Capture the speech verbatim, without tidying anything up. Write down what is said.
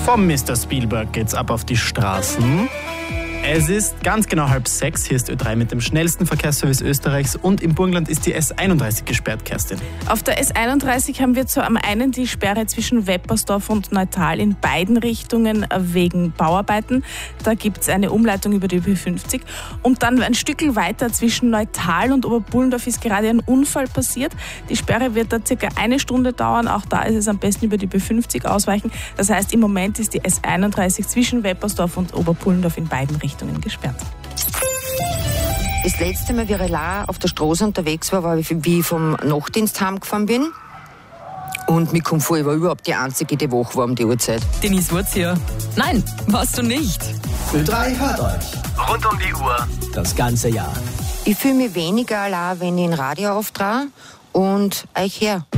Vom Mister Spielberg geht's ab auf die Straßen. Es ist ganz genau halb sechs. Hier ist Ö drei mit dem schnellsten Verkehrsservice Österreichs und im Burgenland ist die S einunddreißig gesperrt, Kerstin. Auf der S einunddreißig haben wir zum einen die Sperre zwischen Weppersdorf und Neutal in beiden Richtungen wegen Bauarbeiten. Da gibt es eine Umleitung über die Ö P fünfzig. Und dann ein Stückchen weiter zwischen Neutal und Oberpullendorf ist gerade ein Unfall passiert. Die Sperre wird da circa eine Stunde dauern. Auch da ist es am besten über die Ö P fünfzig ausweichen. Das heißt, im Moment ist die S einunddreißig zwischen Weppersdorf und Oberpullendorf in beiden Richtungen gesperrt. Das letzte Mal, wie ich auf der Straße unterwegs war, war, wie ich vom Nachtdienst heimgefahren bin. Und mir kommt vor, ich war überhaupt die Einzige, die wach war um die Uhrzeit. Denise Wurzia. Nein, warst du nicht. Ö drei hört euch. Rund um die Uhr. Das ganze Jahr. Ich fühle mich weniger allein, wenn ich ein Radio auftrage und euch her.